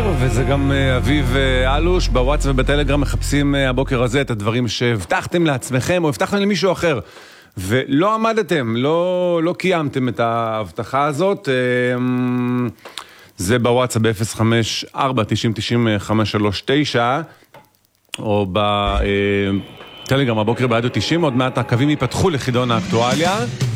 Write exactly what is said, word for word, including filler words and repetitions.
וזה גם אביב אלוש, בוואטסאפ ובטלגרם מחפשים הבוקר הזה את הדברים שהבטחתם לעצמכם או הבטחתם למישהו אחר ולא עמדתם, לא, לא קיימתם את ההבטחה הזאת. זה בוואטסאפ ב-אפס חמש ארבע תשעים תשעים חמש שלוש תשע או בטלגרם הבוקר ברדיו תשעים. עוד מעט הקווים ייפתחו לחידון האקטואליה.